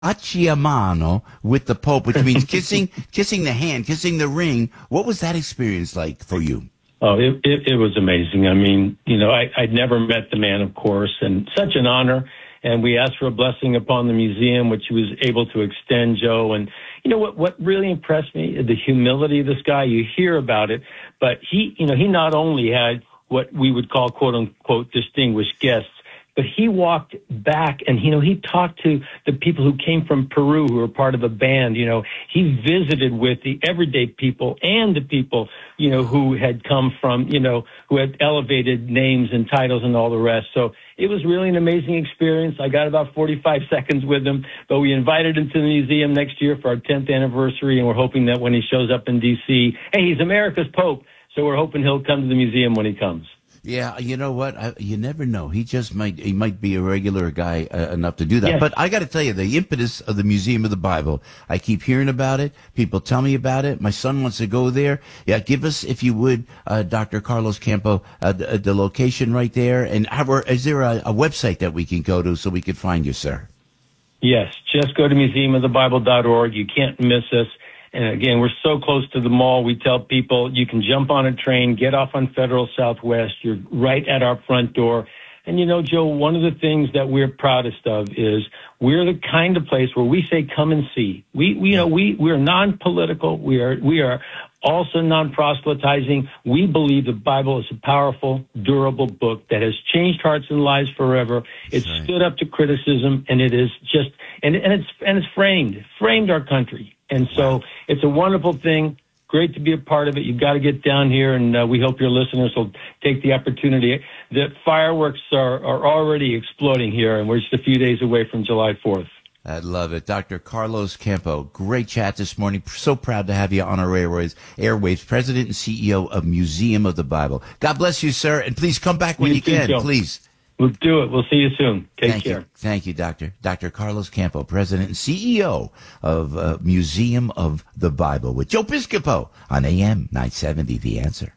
Acciamano with the Pope, which means kissing the hand, kissing the ring. What was that experience like for you? Oh, it was amazing. I mean, I'd never met the man, of course, and such an honor. And we asked for a blessing upon the museum, which he was able to extend, Joe. And what really impressed me is the humility of this guy. You hear about it, but he not only had what we would call, quote unquote, distinguished guests, but he walked back and, he talked to the people who came from Peru who were part of a band. He visited with the everyday people and the people, who had come from, who had elevated names and titles and all the rest. So it was really an amazing experience. I got about 45 seconds with him, but we invited him to the museum next year for our 10th anniversary. And we're hoping that when he shows up in D.C., hey, he's America's Pope. So we're hoping he'll come to the museum when he comes. Yeah, you know what? You never know. He might be a regular guy enough to do that. Yes. But I got to tell you, the impetus of the Museum of the Bible, I keep hearing about it. People tell me about it. My son wants to go there. Yeah, give us, if you would, Dr. Carlos Campo, the location right there. And is there a website that we can go to so we can find you, sir? Yes, just go to museumofthebible.org. You can't miss us. And again, we're so close to the mall. We tell people you can jump on a train, get off on Federal Southwest. You're right at our front door. And Joe, one of the things that we're proudest of is we're the kind of place where we say, come and see. We're non-political. We are also non-proselytizing. We believe the Bible is a powerful, durable book that has changed hearts and lives forever. It's right. Stood up to criticism, and it is just, and it's framed our country. And so It's a wonderful thing. Great to be a part of it. You've got to get down here, and we hope your listeners will take the opportunity. The fireworks are already exploding here, and we're just a few days away from July 4th. I love it. Dr. Carlos Campo, great chat this morning. So proud to have you on our airwaves, President and CEO of Museum of the Bible. God bless you, sir, and please come back when you can, Joe. please. We'll do it. We'll see you soon. Take care. Thank you, Doctor. Dr. Carlos Campo, President and CEO of Museum of the Bible with Joe Piscopo on AM 970, The Answer.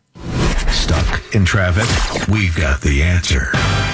Stuck in traffic? We've got the answer.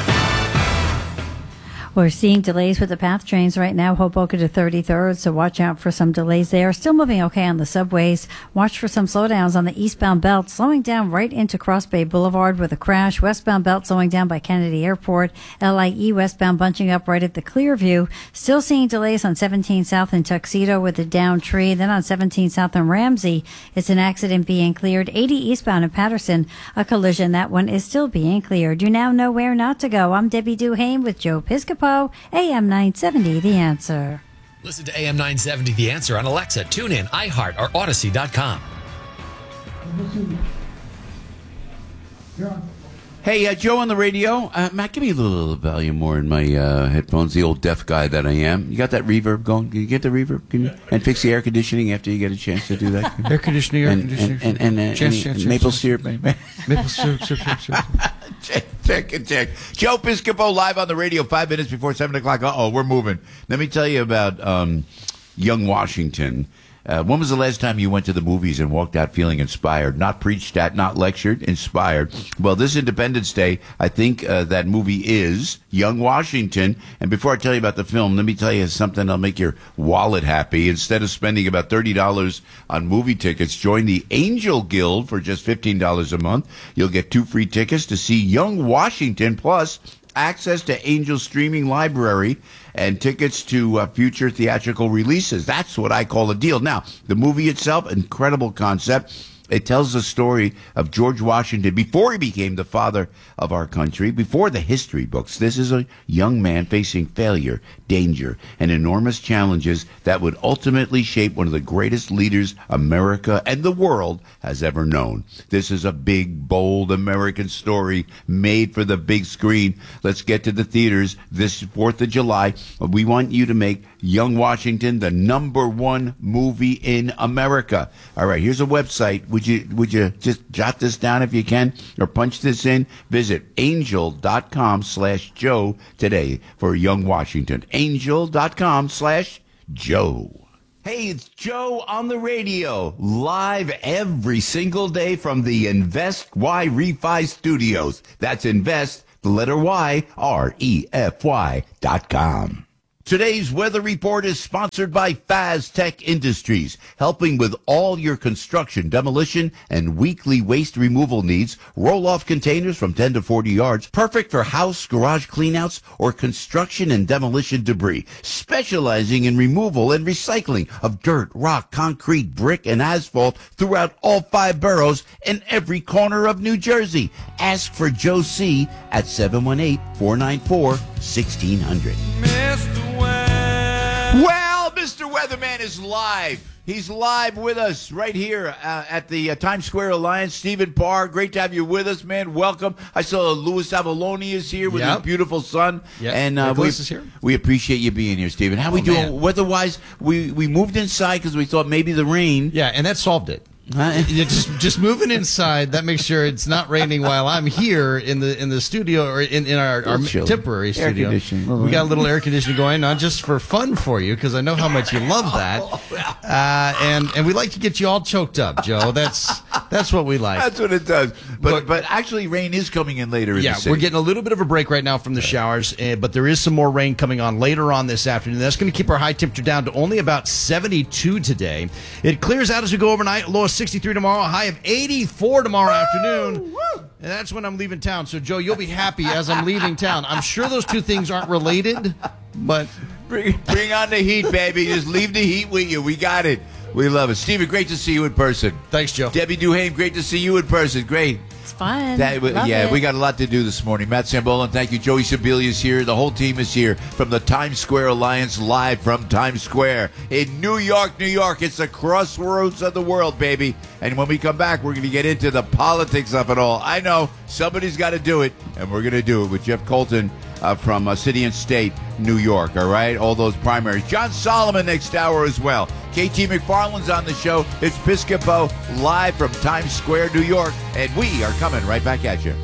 We're seeing delays with the PATH trains right now, Hoboken to 33rd, so watch out for some delays there. Still moving okay on the subways. Watch for some slowdowns on the eastbound belt, slowing down right into Cross Bay Boulevard with a crash. Westbound belt slowing down by Kennedy Airport. LIE westbound bunching up right at the Clearview. Still seeing delays on 17 South in Tuxedo with a downed tree. Then on 17 South in Ramsey, it's an accident being cleared. 80 eastbound in Patterson, a collision. That one is still being cleared. You now know where not to go. I'm Debbie Duhane with Joe Piscopo. AM 970, The Answer. Listen to AM 970, The Answer on Alexa, TuneIn, iHeart, or Odyssey.com. Hey, Joe on the radio. Matt, give me a little volume more in my headphones, the old deaf guy that I am. You got that reverb going? Can you get the reverb? Can you? And fix the air conditioning after you get a chance to do that? Air conditioning. And maple syrup. Maple syrup. Check. Joe Piscopo live on the radio 5 minutes before 7 o'clock. We're moving. Let me tell you about Young Washington. When was the last time you went to the movies and walked out feeling inspired? Not preached at, not lectured, inspired. Well, this Independence Day, I think that movie is Young Washington. And before I tell you about the film, let me tell you something that'll make your wallet happy. Instead of spending about $30 on movie tickets, join the Angel Guild for just $15 a month. You'll get 2 free tickets to see Young Washington, plus access to Angel's streaming library and tickets to future theatrical releases. That's what I call a deal. Now, the movie itself, incredible concept. It tells the story of George Washington before he became the father of our country, before the history books. This is a young man facing failure, danger, and enormous challenges that would ultimately shape one of the greatest leaders America and the world has ever known. This is a big, bold American story made for the big screen. Let's get to the theaters this 4th of July. We want you to make Young Washington the #1 movie in America. All right, here's a website. Would you just jot this down if you can, or punch this in? Visit angel.com/Joe today for Young Washington. Angel.com/Joe. Hey, it's Joe on the radio, live every single day from the Invest Y Refi Studios. That's Invest, the letter Y, REFY.com. Today's weather report is sponsored by FazTech Industries, helping with all your construction, demolition, and weekly waste removal needs. Roll-off containers from 10 to 40 yards, perfect for house, garage cleanouts, or construction and demolition debris. Specializing in removal and recycling of dirt, rock, concrete, brick, and asphalt throughout all 5 boroughs and every corner of New Jersey. Ask for Joe C. at 718-494-1600. Well, Mr. Weatherman is live. He's live with us right here at the Times Square Alliance. Stephen Parr, great to have you with us, man. Welcome. I saw Louis Avalone is here with his beautiful son. Yep. And Nicholas is here. We appreciate you being here, Stephen. How we doing weather-wise? We moved inside because we thought maybe the rain. Yeah, and that solved it. Just moving inside, that makes sure it's not raining while I'm here in the studio or in our temporary studio. We got a little air conditioning going on just for fun for you because I know how much you love that. And we like to get you all choked up, Joe. That's what we like. That's what it does. But actually, rain is coming in later in the city. We're getting a little bit of a break right now from the showers, but there is some more rain coming on later on this afternoon. That's going to keep our high temperature down to only about 72 today. It clears out as we go overnight. Low of 63 tomorrow, a high of 84 tomorrow afternoon. And that's when I'm leaving town. So, Joe, you'll be happy as I'm leaving town. I'm sure those two things aren't related, but... Bring on the heat, baby. Just leave the heat with you. We got it. We love it. Steven, great to see you in person. Thanks, Joe. Debbie Duhame, great to see you in person. Great. It's fun. We got a lot to do this morning. Matt Sambolan, thank you. Joey Sibilia is here. The whole team is here from the Times Square Alliance, live from Times Square in New York, New York. It's the crossroads of the world, baby. And when we come back, we're going to get into the politics of it all. I know somebody's got to do it, and we're going to do it with Jeff Colton from City and State, New York, all right? All those primaries. John Solomon next hour as well. KT McFarland's on the show. It's Piscopo live from Times Square, New York, and we are coming right back at you.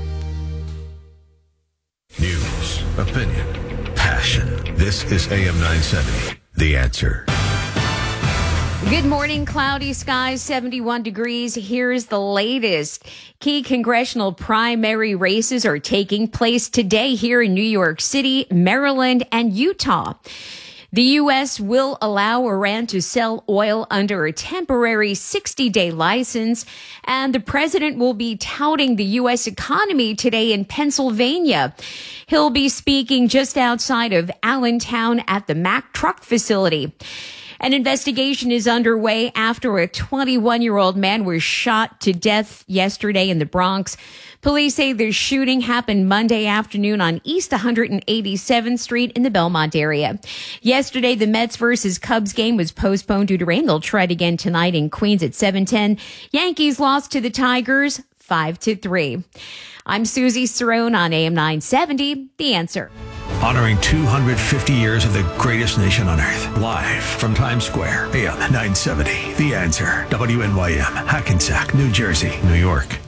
News, opinion, passion. This is AM 970, The Answer. Good morning. Cloudy skies, 71 degrees. Here's the latest. Key congressional primary races are taking place today here in New York City, Maryland, and Utah. The U.S. will allow Iran to sell oil under a temporary 60-day license, and the president will be touting the U.S. economy today in Pennsylvania. He'll be speaking just outside of Allentown at the Mack truck facility. An investigation is underway after a 21-year-old man was shot to death yesterday in the Bronx. Police say the shooting happened Monday afternoon on East 187th Street in the Belmont area. Yesterday, the Mets versus Cubs game was postponed due to rain. They'll try it again tonight in Queens at 7:10. Yankees lost to the Tigers 5-3. I'm Susie Cerrone on AM 970, The Answer. Honoring 250 years of the greatest nation on earth. Live from Times Square, AM 970, The Answer. WNYM, Hackensack, New Jersey, New York.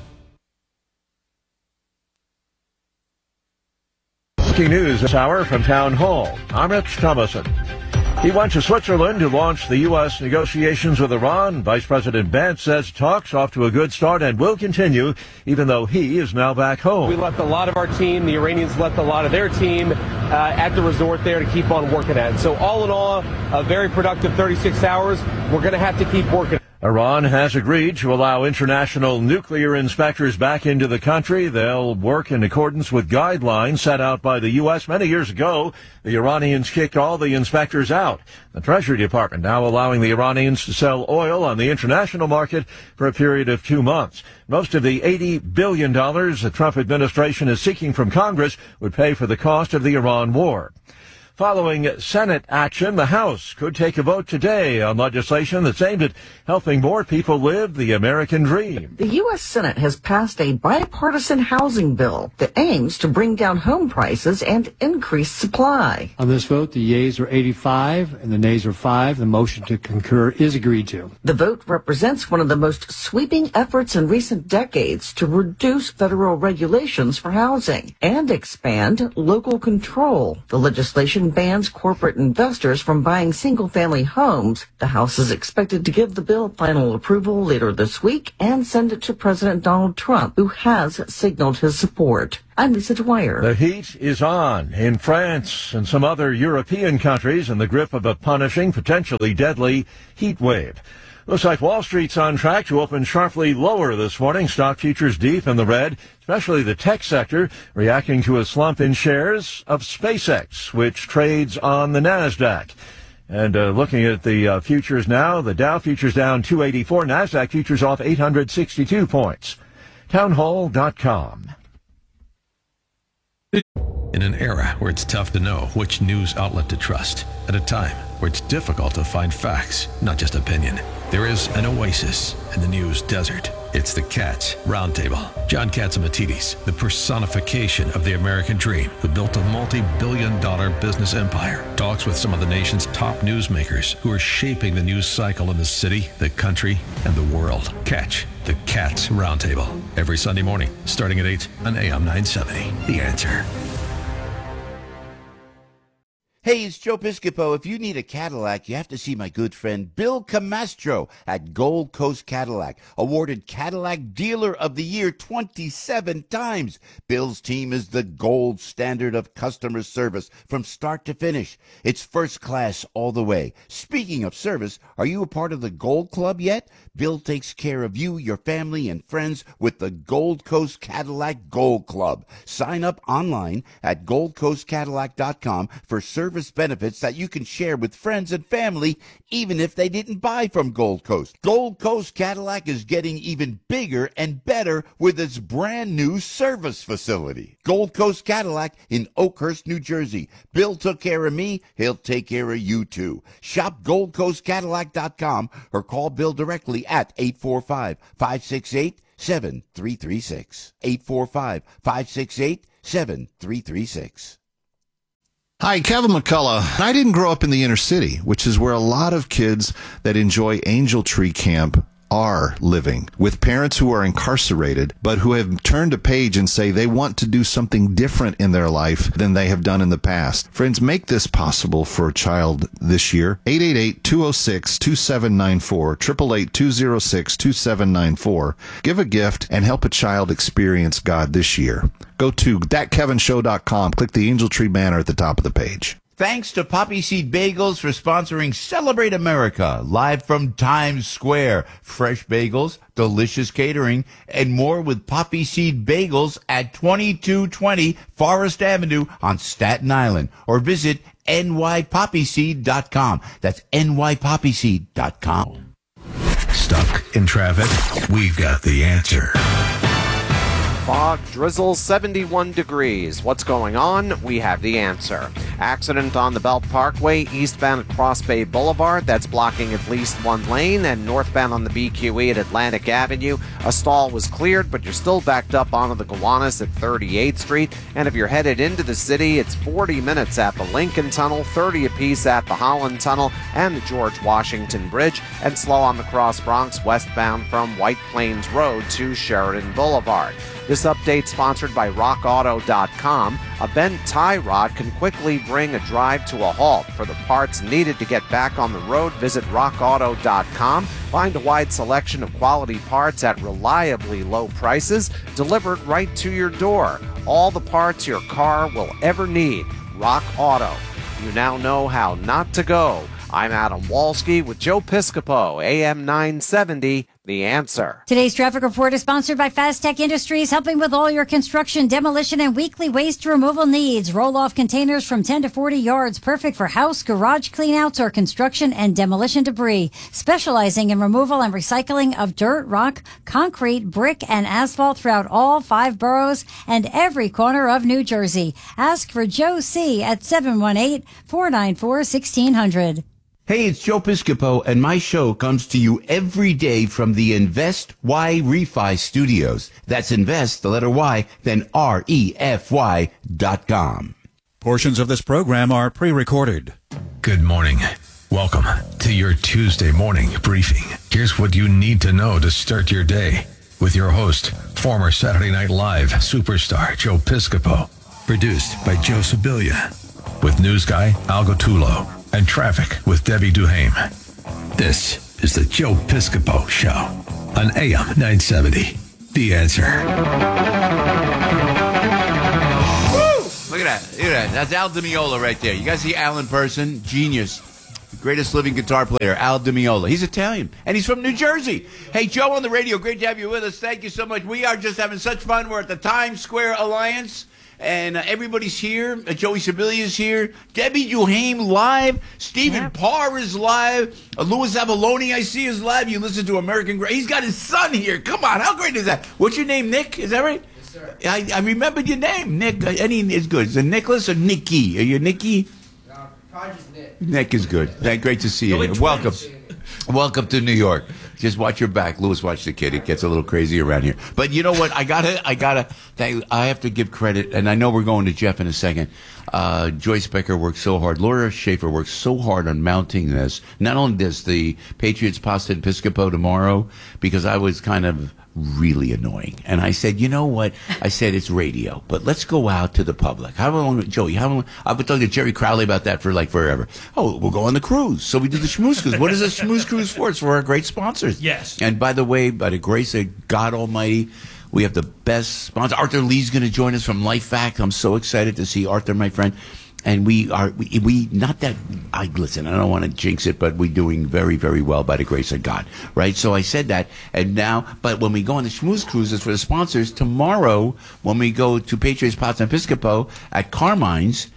Breaking news this hour from Town Hall. I'm Rich Thomason. He went to Switzerland to launch the U.S. negotiations with Iran. Vice President Vance says talks off to a good start and will continue, even though he is now back home. We left a lot of our team. The Iranians left a lot of their team at the resort there to keep on working at it. So all in all, a very productive 36 hours. We're going to have to keep working. Iran has agreed to allow international nuclear inspectors back into the country. They'll work in accordance with guidelines set out by the U.S. Many years ago, the Iranians kicked all the inspectors out. The Treasury Department now allowing the Iranians to sell oil on the international market for a period of 2 months. Most of the $80 billion the Trump administration is seeking from Congress would pay for the cost of the Iran war. Following Senate action, the House could take a vote today on legislation that's aimed at helping more people live the American dream. The U.S. Senate has passed a bipartisan housing bill that aims to bring down home prices and increase supply. On this vote, the yeas are 85 and the nays are 5. The motion to concur is agreed to. The vote represents one of the most sweeping efforts in recent decades to reduce federal regulations for housing and expand local control. The legislation legislation bans corporate investors from buying single-family homes. The House is expected to give the bill final approval later this week and send it to President Donald Trump, who has signaled his support. I'm Lisa Dwyer. The heat is on in France and some other European countries in the grip of a punishing, potentially deadly heat wave. Looks like Wall Street's on track to open sharply lower this morning. Stock futures deep in the red, especially the tech sector, reacting to a slump in shares of SpaceX, which trades on the NASDAQ. And looking at the futures now, the Dow futures down 284, NASDAQ futures off 862 points. Townhall.com. In an era where it's tough to know which news outlet to trust, at a time where it's difficult to find facts, not just opinion, there is an oasis in the news desert. It's the Cats Roundtable. John Catsimatidis, the personification of the American dream, who built a multi-billion-dollar business empire, talks with some of the nation's top newsmakers who are shaping the news cycle in the city, the country, and the world. Catch the Cats Roundtable every Sunday morning, starting at 8 on AM 970. The Answer. Hey, it's Joe Piscopo. If you need a Cadillac, you have to see my good friend Bill Camastro at Gold Coast Cadillac, awarded Cadillac Dealer of the Year 27 times. Bill's team is the gold standard of customer service from start to finish. It's first class all the way. Speaking of service, are you a part of the Gold Club yet? Bill takes care of you, your family, and friends with the Gold Coast Cadillac Gold Club. Sign up online at goldcoastcadillac.com for service benefits that you can share with friends and family, even if they didn't buy from Gold Coast. Gold Coast Cadillac is getting even bigger and better with its brand new service facility. Gold Coast Cadillac in Oakhurst, New Jersey. Bill took care of me. He'll take care of you too. Shop goldcoastcadillac.com or call Bill directly at 845-568-7336. 845-568-7336. Hi, Kevin McCullough. I didn't grow up in the inner city, which is where a lot of kids that enjoy Angel Tree Camp are living, with parents who are incarcerated, but who have turned a page and say they want to do something different in their life than they have done in the past. Friends, make this possible for a child this year. 888-206-2794, 888-206-2794. Give a gift and help a child experience God this year. Go to thatkevinshow.com. Click the Angel Tree banner at the top of the page. Thanks to Poppy Seed Bagels for sponsoring Celebrate America, live from Times Square. Fresh bagels, delicious catering, and more with Poppy Seed Bagels at 2220 Forest Avenue on Staten Island. Or visit nypoppyseed.com. That's nypoppyseed.com. Stuck in traffic? We've got the answer. Fog, drizzle, 71 degrees. What's going on? We have the answer. Accident on the Belt Parkway, eastbound at Cross Bay Boulevard. That's blocking at least one lane. And northbound on the BQE at Atlantic Avenue. A stall was cleared, but you're still backed up onto the Gowanus at 38th Street. And if you're headed into the city, it's 40 minutes at the Lincoln Tunnel, 30 apiece at the Holland Tunnel and the George Washington Bridge, and slow on the Cross Bronx westbound from White Plains Road to Sheridan Boulevard. This update sponsored by RockAuto.com. A bent tie rod can quickly bring a drive to a halt. For the parts needed to get back on the road, visit RockAuto.com. Find a wide selection of quality parts at reliably low prices, delivered right to your door. All the parts your car will ever need. Rock Auto. You now know how not to go. I'm Adam Walski with Joe Piscopo, AM 970. The Answer. Today's traffic report is sponsored by Fast Tech Industries, helping with all your construction, demolition, and weekly waste removal needs. Roll-off containers from 10 to 40 yards, perfect for house, garage cleanouts, or construction and demolition debris. Specializing in removal and recycling of dirt, rock, concrete, brick, and asphalt throughout all 5 boroughs and every corner of New Jersey. Ask for Joe C. at 718-494-1600. Hey, it's Joe Piscopo, and my show comes to you every day from the Invest Y Refi Studios. That's Invest, the letter Y, then REFY.com. Portions of this program are pre-recorded. Good morning. Welcome to your Tuesday morning briefing. Here's what you need to know to start your day with your host, former Saturday Night Live superstar Joe Piscopo. Produced by Joe Sibilia. with news guy Al Gattullo and traffic with Debbie Duhame. This is the Joe Piscopo Show on AM 970. The Answer. Woo! Look at that. Look at that. That's Al Di Meola right there. You guys see Al in person? Genius. The greatest living guitar player, Al Di Meola. He's Italian, and he's from New Jersey. Hey, Joe on the radio. Great to have you with us. Thank you so much. We are just having such fun. We're at the Times Square Alliance. And everybody's here. Joey Sibilia is here. Debbie Duhame live. Stephen Parr is live. Louis Avalone, I see, is live. You listen to American Grace. He's got his son here. Come on. How great is that? What's your name, Nick? Is that right? Yes, sir. I remembered your name, Nick. Any is good. Is it Nicholas or Nicky? Are you Nicky? No, probably just Nick. Nick is good. Great to see you. Welcome. Welcome to New York. Just watch your back. Louis, watch the kid. It gets a little crazy around here. But you know what? I have to give credit, and I know we're going to Jeff in a second. Joyce Becker worked so hard. Laura Schaefer worked so hard on mounting this. Not only this, the Patriots Pasta and Piscopo tomorrow, because I was kind of really annoying. And I said, you know what? I said, it's radio, but let's go out to the public. How long, Joey, I've been talking to Jerry Crowley about that for like forever. Oh, we'll go on the cruise. So we do the Schmooze Cruise. What is a Schmooze Cruise for? It's for our great sponsors. Yes. And by the way, by the grace of God Almighty, we have the best sponsor. Arthur Lee's going to join us from Life Fact. I'm so excited to see Arthur, my friend. And we not that, listen, I don't want to jinx it, but we're doing very, very well by the grace of God, right? So I said that, and now, but when we go on the Schmooze Cruises for the sponsors, tomorrow, when we go to Patriots Pasta and Piscopo at Carmine's,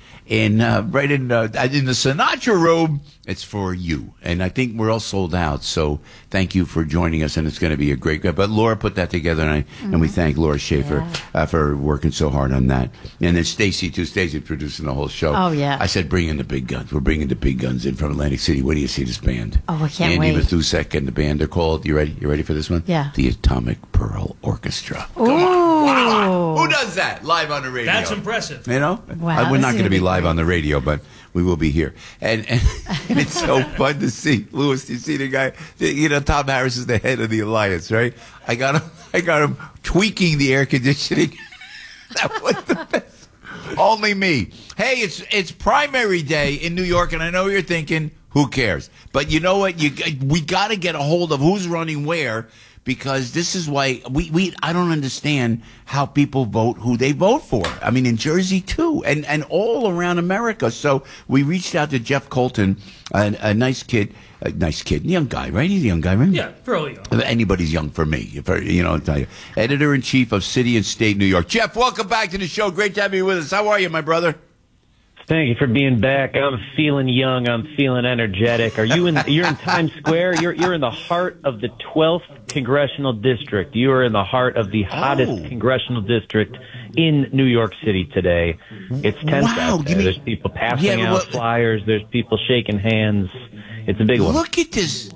right in the Sinatra room, it's for you. And I think we're all sold out. So thank you for joining us, and it's going to be a great. But Laura put that together, and we thank Laura Schaefer for working so hard on that. And then Stacy too. Stacy producing the whole show. Oh yeah. I said bring in the big guns. We're bringing the big guns in from Atlantic City. When do you see this band? Oh, I can't Andy wait. Mathusek and the band. They're called. You ready? You ready for this one? Yeah. The Atomic Pearl Orchestra. Ooh. Come on. Wow. Who does that live on the radio? That's impressive. You know, Wow, we're this not is going to be gonna be live great. on the radio, but we will be here. And it's so fun to see. Louis, you see the guy, you know, Tom Harris is the head of the Alliance, right? I got him tweaking the air conditioning. That was the best. Only me. Hey, it's primary day in New York, and I know you're thinking, who cares? But you know what? We got to get a hold of who's running where, because this is why I don't understand how people vote who they vote for. I mean, in Jersey too, and all around America. So we reached out to Jeff Colton, a nice kid, young guy, right? He's a young guy, right? Yeah, fairly young. Anybody's young for me, I'll tell you. Editor-in-Chief of City and State New York. Jeff, welcome back to the show. Great to have you with us. How are you, my brother? Thank you for being back. I'm feeling young. I'm feeling energetic. You're in Times Square. You're in the heart of the 12th congressional district. You are in the heart of the hottest congressional district in New York City today. It's tense out there. There's people passing out flyers. There's people shaking hands. It's a big one. Look at this.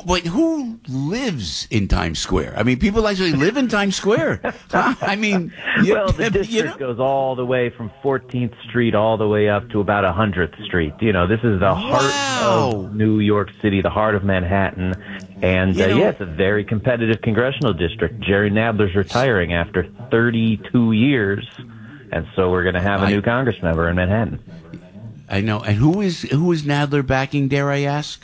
Who lives in Times Square? I mean, people actually live in Times Square. Huh? I mean, well, the district goes all the way from 14th Street all the way up to about 100th Street. You know, this is the heart of New York City, the heart of Manhattan. And, it's a very competitive congressional district. Jerry Nadler's retiring after 32 years. And so we're going to have a new Congress member in Manhattan. I know. And who is Nadler backing, dare I ask?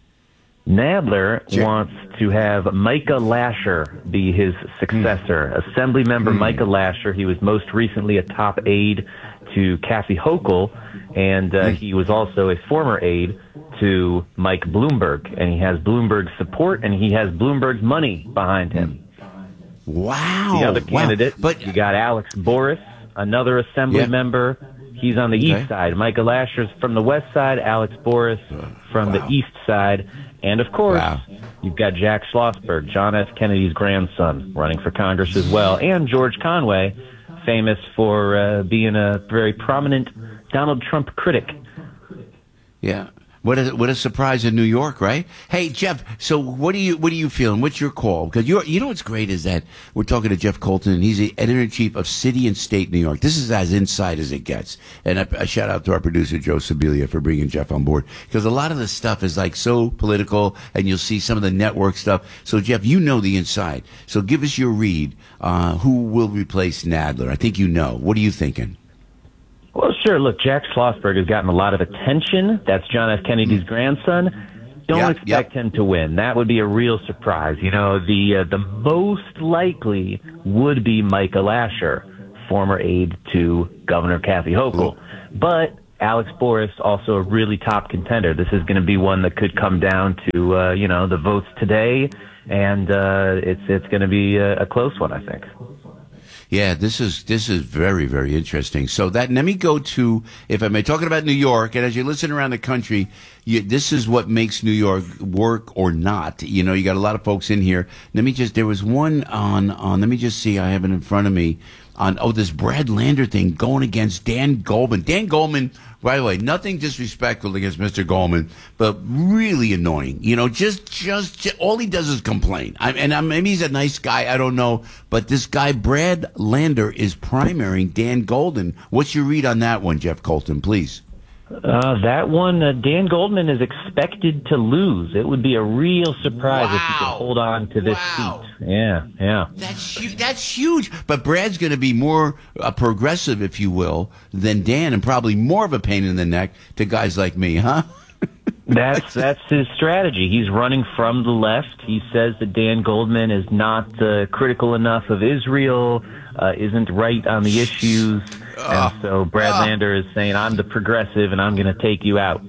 Nadler wants to have Micah Lasher be his successor. Assembly member Micah Lasher, he was most recently a top aide to Kathy Hochul, and he was also a former aide to Mike Bloomberg, and he has Bloomberg's support, and he has Bloomberg's money behind him. Wow. The other candidate, you got Alex Boris, another Assembly member. He's on the east side. Micah Lasher's from the west side, Alex Boris from the east side. And, of course, you've got Jack Schlossberg, John F. Kennedy's grandson, running for Congress as well, and George Conway, famous for being a very prominent Donald Trump critic. Yeah. What a surprise in New York, right? Hey, Jeff, so what are you feeling? What's your call? Because you know what's great is that we're talking to Jeff Colton, and he's the editor-in-chief of City and State New York. This is as inside as it gets. And a shout out to our producer, Joe Sibilia, for bringing Jeff on board. Because a lot of the stuff is like so political, and you'll see some of the network stuff. So, Jeff, you know the inside. So give us your read. Who will replace Nadler? I think you know. What are you thinking? Well, sure. Look, Jack Schlossberg has gotten a lot of attention. That's John F. Kennedy's grandson. Don't expect him to win. That would be a real surprise. You know, the most likely would be Micah Lasher, former aide to Governor Kathy Hochul. But Alex Boris, also a really top contender. This is going to be one that could come down to, the votes today, and it's going to be a close one, I think. Yeah, this is very, very interesting. So let me go to, if I may, talking about New York, and as you listen around the country, this is what makes New York work or not. You know, you got a lot of folks in here. There was one on, let me just see, I have it in front of me, on, this Brad Lander thing going against Dan Goldman. Dan Goldman, by the way, nothing disrespectful against Mr. Goldman, but really annoying. You know, just all he does is complain. Maybe he's a nice guy, I don't know. But this guy, Brad Lander, is primarying Dan Goldman. What's your read on that one, Jeff Colton, please? That one, Dan Goldman is expected to lose. It would be a real surprise if he could hold on to this seat. Yeah. That's huge. But Brad's going to be more progressive, if you will, than Dan, and probably more of a pain in the neck to guys like me, huh? That's his strategy. He's running from the left. He says that Dan Goldman is not critical enough of Israel, isn't right on the issues. And so Brad Lander is saying, I'm the progressive and I'm going to take you out.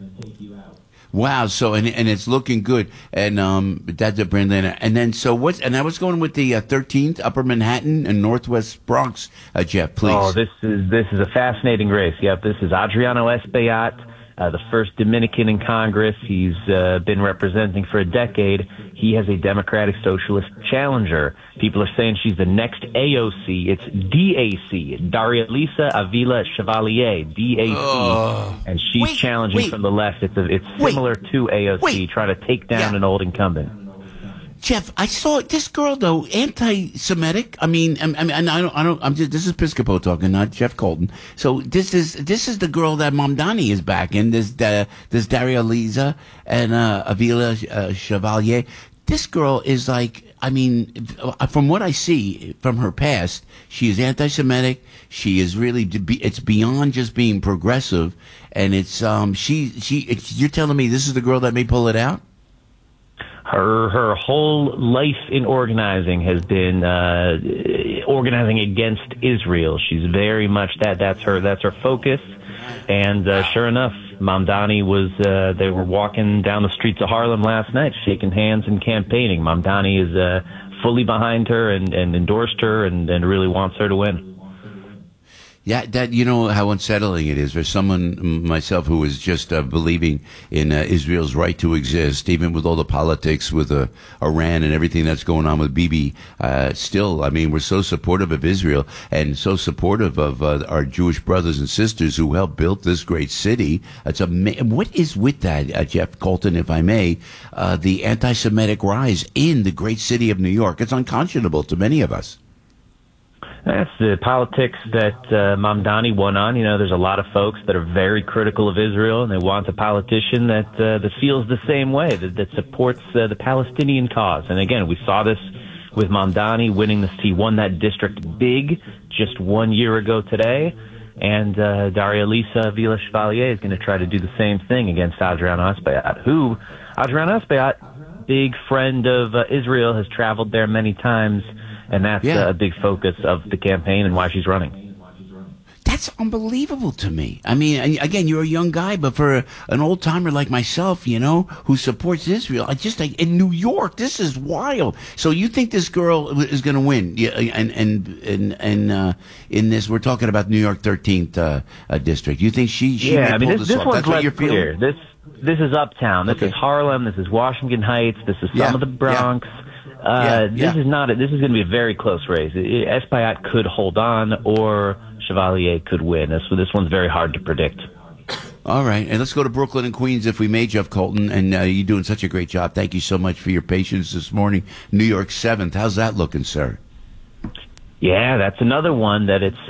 Wow. So, and it's looking good. And, that's a Brad Lander. And then, so I was going with the 13th, Upper Manhattan and Northwest Bronx, Jeff, please. Oh, this is a fascinating race. Yep. This is Adriano Espaillat, the first Dominican in Congress. He's been representing for a decade. He has a Democratic Socialist challenger. People are saying she's the next AOC. It's DAC, Daria Lisa Avila Chevalier, DAC, and she's challenging from the left. It's similar to AOC, trying to take down an old incumbent. Jeff, I saw this girl though, anti-Semitic. I mean, this is Piscopo talking, not Jeff Colton. So this is the girl that Mamdani is backing. This Daria Lisa and Avila Chevalier. This girl is like, I mean, from what I see from her past, she is anti-Semitic. She is really, it's beyond just being progressive, and it's you're telling me this is the girl that may pull it out? Her whole life in organizing has been organizing against Israel. She's very much that's her focus. And sure enough, Mamdani they were walking down the streets of Harlem last night, shaking hands and campaigning. Mamdani is fully behind her and endorsed her and really wants her to win. Yeah, that, you know how unsettling it is for someone, myself, who is just believing in Israel's right to exist, even with all the politics with Iran and everything that's going on with Bibi. Still, I mean, we're so supportive of Israel and so supportive of our Jewish brothers and sisters who helped build this great city. What is with that, Jeff Colton, if I may, the anti-Semitic rise in the great city of New York? It's unconscionable to many of us. That's the politics that Mamdani won on. You know, there's a lot of folks that are very critical of Israel, and they want a politician that feels the same way, that supports the Palestinian cause. And again, we saw this with Mamdani winning this. He won that district big just 1 year ago today. And Daria Lisa Avila Chevalier is going to try to do the same thing against Adriano Espaillat, who, Adriano Espaillat, big friend of Israel, has traveled there many times. And that's a big focus of the campaign and why she's running. That's unbelievable to me. I mean, again, you're a young guy, but for an old timer like myself, you know, who supports Israel, in New York, this is wild. So you think this girl is going to win? Yeah, and in this, we're talking about New York 13th district. You think she may pull this off? That's what you're feeling? This is Uptown. This is Harlem. This is Washington Heights. This is some of the Bronx. This is going to be a very close race. Espaillat could hold on, or Chevalier could win. This one's very hard to predict. All right, and let's go to Brooklyn and Queens, if we may, Jeff Colton. And you're doing such a great job. Thank you so much for your patience this morning. New York 7th. How's that looking, sir? Yeah, that's another one that it's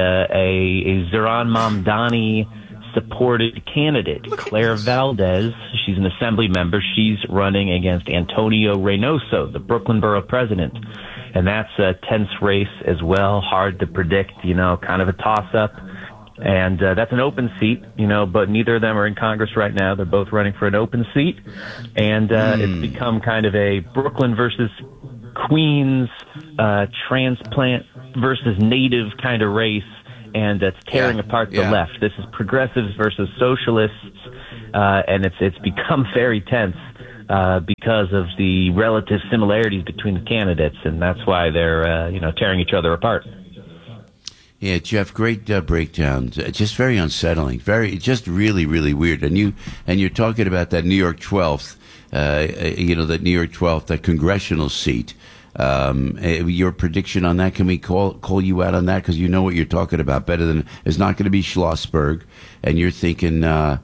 a Zohran Mamdani supported candidate, Claire Valdez. She's an assembly member. She's running against Antonio Reynoso, the Brooklyn borough president. And that's a tense race as well, hard to predict, you know, kind of a toss-up. And that's an open seat, but neither of them are in Congress right now. They're both running for an open seat. And it's become kind of a Brooklyn versus Queens, transplant versus native kind of race. And it's tearing apart the left. This is progressives versus socialists. And it's become very tense because of the relative similarities between the candidates. And that's why they're, tearing each other apart. Yeah, Jeff, great breakdown. Just very unsettling. Just really, really weird. And you're talking about that New York 12th, that New York 12th, that congressional seat. Your prediction on that? Can we call you out on that? Because you know what you're talking about better than. It's not going to be Schlossberg, and you're thinking.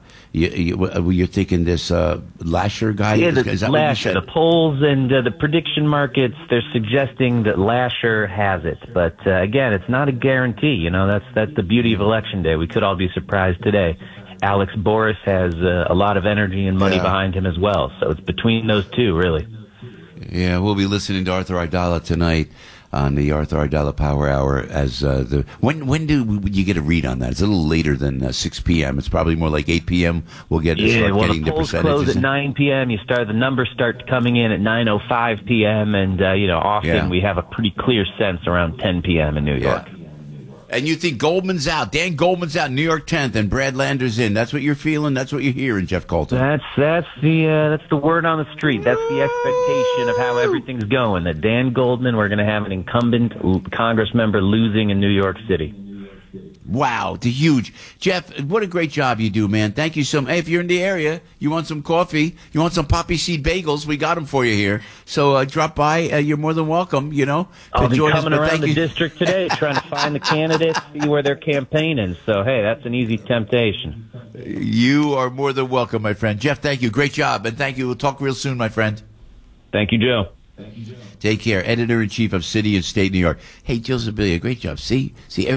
You're thinking this Lasher guy? Yeah, Is that Lasher. The polls and the prediction markets, they're suggesting that Lasher has it. But again, it's not a guarantee. That's the beauty of Election Day. We could all be surprised today. Alex Boris has a lot of energy and money behind him as well. So it's between those two, really. Yeah, we'll be listening to Arthur Aidala tonight on the Arthur Aidala Power Hour. As when do you get a read on that? It's a little later than 6 p.m. It's probably more like 8 p.m. We'll get getting the polls percentages. Close at 9 p.m. The numbers start coming in at 9:05 p.m. and often we have a pretty clear sense around 10 p.m. in New York. And you think Goldman's out? Dan Goldman's out, New York 10th, and Brad Lander's in. That's what you're feeling. That's what you're hearing, Jeff Colton. That's the word on the street. That's the expectation of how everything's going. That Dan Goldman, we're going to have an incumbent Congress member losing in New York City. Wow, the huge. Jeff, what a great job you do, man. Thank you so much. Hey, if you're in the area, you want some coffee, you want some poppy seed bagels, we got them for you here. So drop by. You're more than welcome, I'll be join coming us, around the district today trying to find the candidates, see where they're campaigning. So, hey, that's an easy temptation. You are more than welcome, my friend. Jeff, thank you. Great job. And thank you. We'll talk real soon, my friend. Thank you, Joe. Take care. Editor-in-Chief of City and State New York. Hey, Jill Zabilia, great job. See,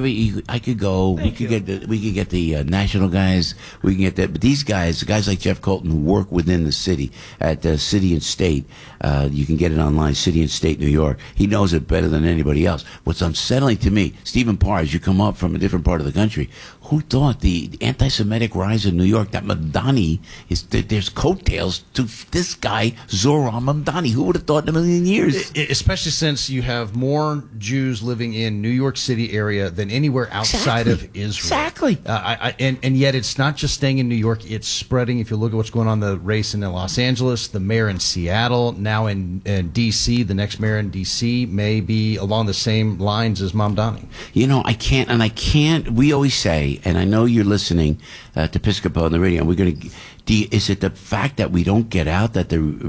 I could go. We could get the national guys. We can get that. But these guys like Jeff Colton, who work within the city at City and State. You can get it online, City and State New York. He knows it better than anybody else. What's unsettling to me, Stephen Parr, as you come up from a different part of the country, who thought the anti-Semitic rise in New York, that Mamdani there's coattails to this guy, Zohran Mamdani. Who would have thought in a million years? Especially since you have more Jews living in New York City area than anywhere outside of Israel. Exactly. And yet it's not just staying in New York, it's spreading. If you look at what's going on, the race in Los Angeles, the mayor in Seattle, now in D.C., the next mayor in D.C. may be along the same lines as Mamdani. I can't, we always say, and I know you're listening to Piscopo on the radio, and we're going to, is it the fact that we don't get out, that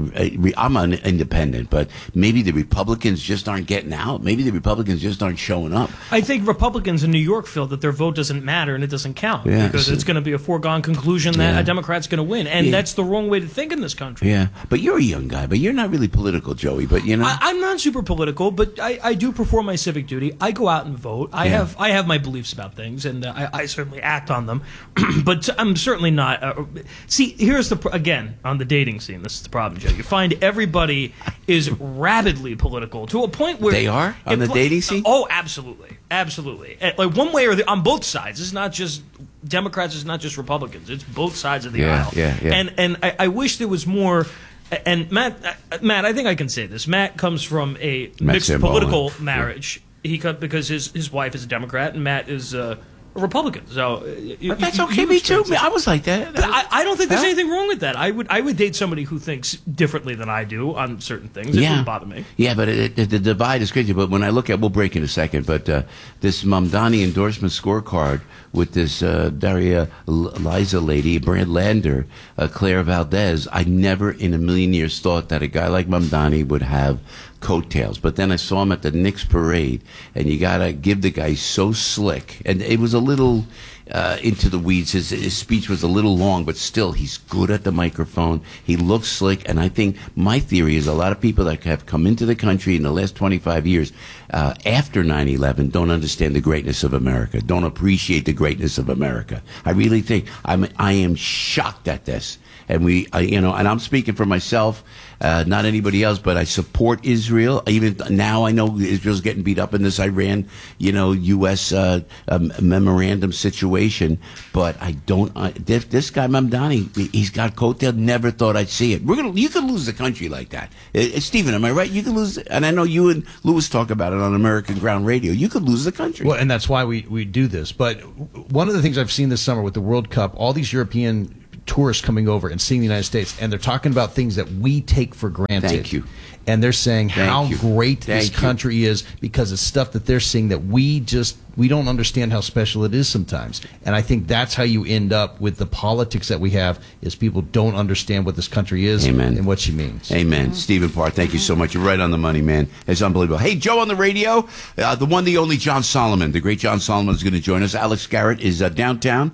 I'm an independent, but maybe the Republicans just aren't getting out? Maybe the Republicans just aren't showing up? I think Republicans in New York feel that their vote doesn't matter and it doesn't count because it's going to be a foregone conclusion that a Democrat's going to win. And that's the wrong way to think in this country. Yeah, but you're a young guy, but you're not really political, Joey, but I'm not super political, but I do perform my civic duty. I go out and vote. I have my beliefs about things, and I certainly act on them. But I'm certainly not. See, here's again, on the dating scene, this is the problem, Joe. You find everybody is rabidly political to a point where they are on the dating scene. Oh, absolutely, absolutely. Like one way or on both sides. It's not just Democrats. It's not just Republicans. It's both sides of the aisle. Yeah. And I wish there was more. And Matt, I think I can say this. Matt comes from a mixed political marriage. He because his wife is a Democrat and Matt is a Republican. So but that's okay. Me too. I was like that. I don't think there's anything wrong with that. I would date somebody who thinks differently than I do on certain things. It wouldn't bother me. Yeah, but the divide is crazy. But when I look at, we'll break in a second. But this Mamdani endorsement scorecard with this Daria Liza lady, Brad Lander, Claire Valdez, I never in a million years thought that a guy like Mamdani would have coattails. But then I saw him at the Knicks parade, and you gotta give the guy so slick. And it was a little into the weeds. His speech was a little long, but still, he's good at the microphone. He looks slick, and I think my theory is a lot of people that have come into the country in the last 25 years after 9/11 don't understand the greatness of America, don't appreciate the greatness of America. I really think I am shocked at this. And and I'm speaking for myself, not anybody else, but I support Israel. Even now, I know Israel's getting beat up in this Iran, U.S. Memorandum situation. situation, but I don't. This guy Mamdani, he's got coattail. Never thought I'd see it. You could lose the country like that. Stephen, am I right? You could lose, and I know you and Lewis talk about it on American Ground Radio. You could lose the country. Well, and that's why we do this. But one of the things I've seen this summer with the World Cup, all these European tourists coming over and seeing the United States, and they're talking about things that we take for granted. Thank you. And they're saying how great this country is because of stuff that they're seeing that we don't understand how special it is sometimes. And I think that's how you end up with the politics that we have, is people don't understand what this country is and what she means. Amen. Stephen Parr, thank you so much. You're right on the money, man. It's unbelievable. Hey, Joe on the radio, the one, the only John Solomon. The great John Solomon is going to join us. Alex Garrett is downtown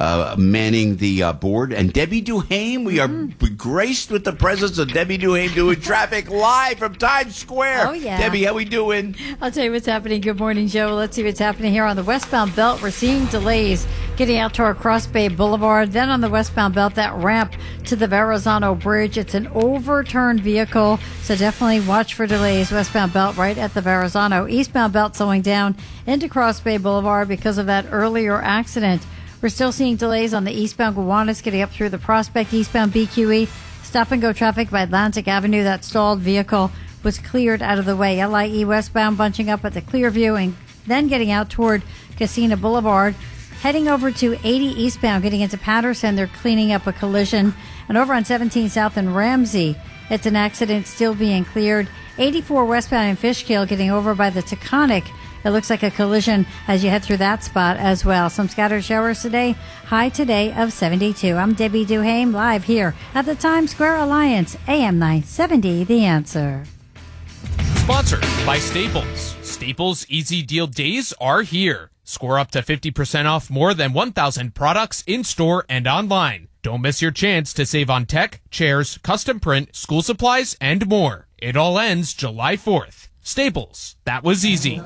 manning the board. And Debbie Duhame, we are graced with the presence of Debbie Duhame doing traffic live from Times Square. Oh, yeah. Debbie, how we doing? I'll tell you what's happening. Good morning, Joe. Let's see what's happening here on the westbound belt. We're seeing delays getting out toward Cross Bay Boulevard. Then on the westbound belt, that ramp to the Verrazano Bridge. It's an overturned vehicle, so definitely watch for delays. Westbound belt right at the Verrazano. Eastbound belt slowing down into Cross Bay Boulevard because of that earlier accident. We're still seeing delays on the eastbound Gowanus getting up through the Prospect. Eastbound BQE. Stop-and-go traffic by Atlantic Avenue. That stalled vehicle was cleared out of the way. LIE westbound bunching up at the Clearview and then getting out toward Casino Boulevard. Heading over to 80 eastbound, getting into Patterson. They're cleaning up a collision. And over on 17 South in Ramsey, it's an accident still being cleared. 84 westbound in Fishkill, getting over by the Taconic. It looks like a collision as you head through that spot as well. Some scattered showers today. High today of 72. I'm Debbie Duhame, live here at the Times Square Alliance, AM 970, The Answer. Sponsored by Staples. Staples Easy Deal Days are here. Score up to 50% off more than 1,000 products in-store and online. Don't miss your chance to save on tech, chairs, custom print, school supplies, and more. It all ends July 4th. Staples. That was easy.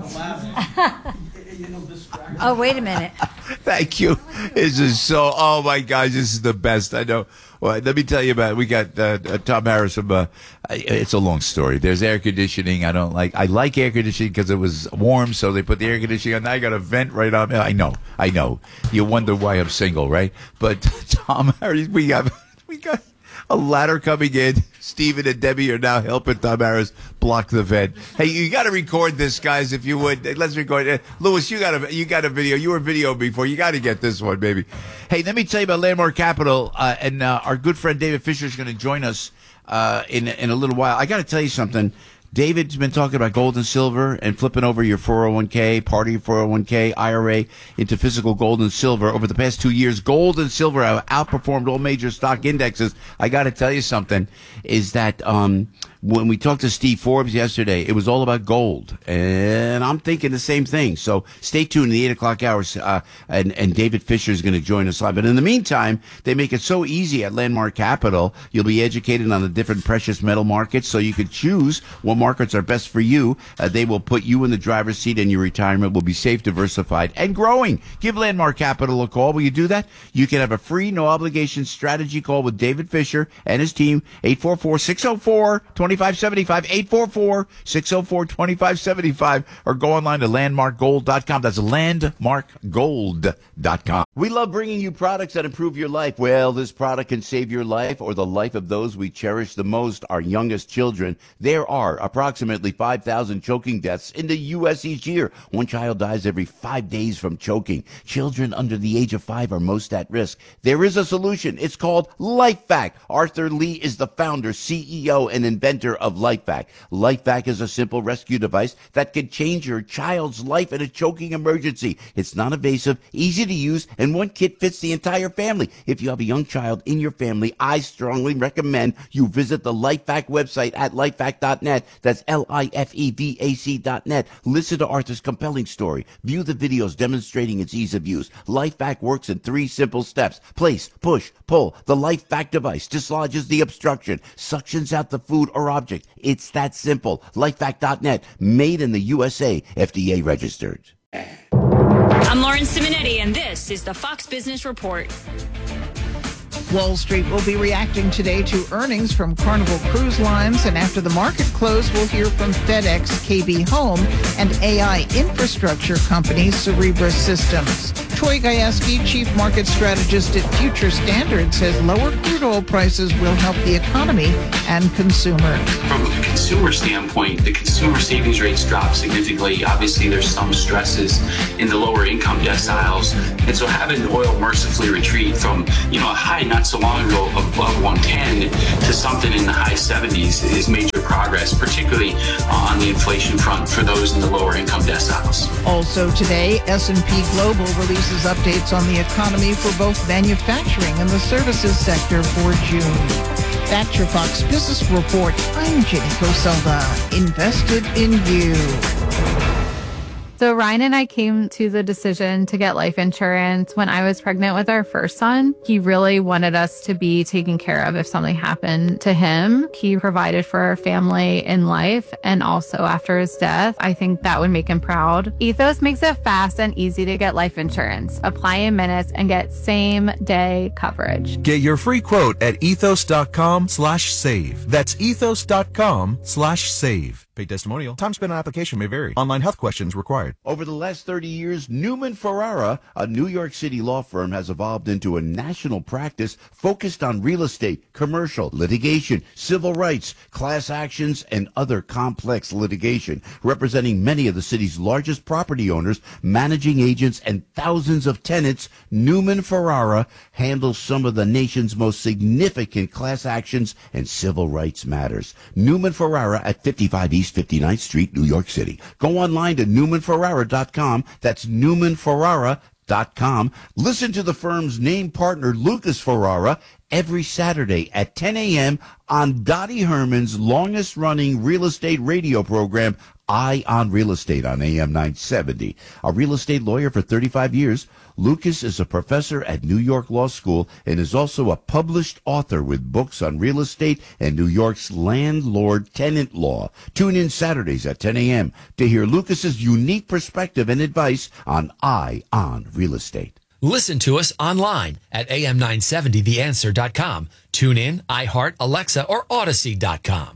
Oh, wait a minute. Thank you. This is so, oh my gosh, this is the best. I know. Well, let me tell you about it. We got Tom Harris from, it's a long story. There's air conditioning. I like air conditioning because it was warm, so they put the air conditioning on. Now I got a vent right on. I know. You wonder why I'm single, right? But Tom Harris, we got a ladder coming in. Stephen and Debbie are now helping Tom Harris block the vent. Hey, you got to record this, guys, if you would. Let's record it. Lewis, you got a video. You were video before. You got to get this one, baby. Hey, let me tell you about Landmark Capital, and our good friend David Fisher is going to join us in a little while. I got to tell you something. David's been talking about gold and silver and flipping over your 401k, part of your 401k, IRA into physical gold and silver. Over the past 2 years, gold and silver have outperformed all major stock indexes. I got to tell you something, is that when we talked to Steve Forbes yesterday, it was all about gold. And I'm thinking the same thing. So stay tuned in the 8 o'clock hours, and David Fisher is going to join us live. But in the meantime, they make it so easy at Landmark Capital. You'll be educated on the different precious metal markets, so you can choose what markets are best for you. They will put you in the driver's seat, and your retirement will be safe, diversified, and growing. Give Landmark Capital a call. Will you do that? You can have a free, no-obligation strategy call with David Fisher and his team, 844-604-2575, 844-604-2575, or go online to landmarkgold.com. That's landmarkgold.com. We love bringing you products that improve your life. Well, this product can save your life or the life of those we cherish the most, our youngest children. There are approximately 5,000 choking deaths in the U.S. each year. One child dies every 5 days from choking. Children under the age of 5 are most at risk. There is a solution. It's called LifeVac. Arthur Lee is the founder, CEO, and inventor of LifeVac. LifeVac is a simple rescue device that can change your child's life in a choking emergency. It's non-invasive, easy to use, and one kit fits the entire family. If you have a young child in your family, I strongly recommend you visit the LifeVac website at lifevac.net. That's LIFEVAC.net. Listen to Arthur's compelling story. View the videos demonstrating its ease of use. LifeVac works in 3 simple steps. Place, push, pull. The LifeVac device dislodges the obstruction, suctions out the food or object. It's that simple. LifeVac.net. Made in the USA. FDA registered. I'm Lauren Simonetti, and this is the Fox Business Report. Wall Street will be reacting today to earnings from Carnival Cruise Lines, and after the market close, we'll hear from FedEx, KB Home, and AI infrastructure company Cerebras Systems. Troy Gajewski, chief market strategist at Future Standard, says lower crude oil prices will help the economy and consumer. From a consumer standpoint, the consumer savings rates drop significantly. Obviously, there's some stresses in the lower income deciles. And so having oil mercifully retreat from, a high not so long ago of above 110 to something in the high 70s is major progress, particularly on the inflation front for those in the lower income deciles. Also today, S&P Global releases updates on the economy for both manufacturing and the services sector for June. That's your Fox Business Report. I'm Jenny Coselda. Invested in you. So Ryan and I came to the decision to get life insurance when I was pregnant with our first son. He really wanted us to be taken care of if something happened to him. He provided for our family in life and also after his death. I think that would make him proud. Ethos makes it fast and easy to get life insurance. Apply in minutes and get same day coverage. Get your free quote at ethos.com/save. That's ethos.com/save. Paid testimonial. Time spent on application may vary. Online health questions required. Over the last 30 years, Newman Ferrara, a New York City law firm, has evolved into a national practice focused on real estate, commercial, litigation, civil rights, class actions, and other complex litigation, representing many of the city's largest property owners, managing agents, and thousands of tenants. Newman Ferrara handles some of the nation's most significant class actions and civil rights matters. Newman Ferrara at 55 East 59th Street, New York City. Go online to NewmanFerrara.com. That's NewmanFerrara.com. Listen to the firm's name partner, Lucas Ferrara, every Saturday at 10 a.m. on Dottie Herman's longest-running real estate radio program, Eye on Real Estate, on AM 970. A real estate lawyer for 35 years, Lucas is a professor at New York Law School and is also a published author with books on real estate and New York's landlord-tenant law. Tune in Saturdays at 10 a.m. to hear Lucas's unique perspective and advice on Eye on Real Estate. Listen to us online at am970theanswer.com. Tune in, iHeart, Alexa, or Odyssey.com.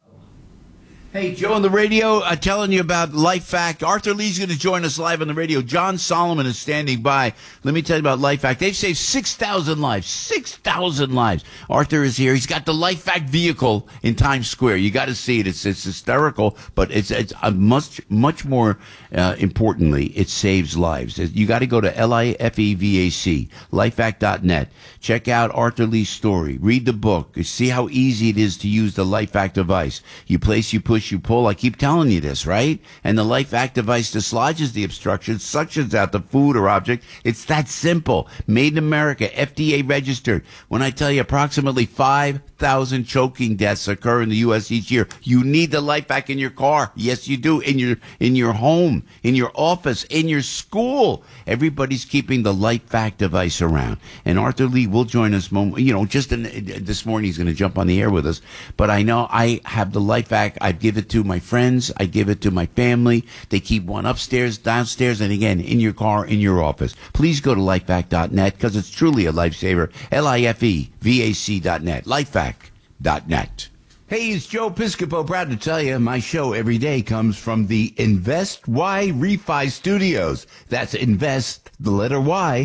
Hey, Joe on the radio, telling you about LifeVac. Arthur Lee's going to join us live on the radio. John Solomon is standing by. Let me tell you about LifeVac. They've saved 6,000 lives. 6,000 lives. Arthur is here. He's got the LifeVac vehicle in Times Square. You got to see it. It's hysterical, but it's much more importantly, it saves lives. You got to go to LIFEVAC, lifevac.net. Check out Arthur Lee's story. Read the book. See how easy it is to use the LifeVac device. You place, you push, you pull. I keep telling you this, right? And the LifeVac device dislodges the obstruction, suctions out the food or object. It's that simple. Made in America, FDA registered. When I tell you approximately 5,000 choking deaths occur in the U.S. each year, you need the LifeVac in your car. Yes, you do. In your home, in your office, in your school. Everybody's keeping the LifeVac device around. And Arthur Lee will join us, this morning he's going to jump on the air with us. But I know I have the LifeVac. I give it to my friends. I give it to my family. They keep one upstairs, downstairs, and again, in your car, in your office. Please go to lifevac.net because it's truly a lifesaver. LIFEVAC.net. Lifevac.net. Hey, it's Joe Piscopo. Proud to tell you, my show every day comes from the Invest Y Refi Studios. That's Invest, the letter Y,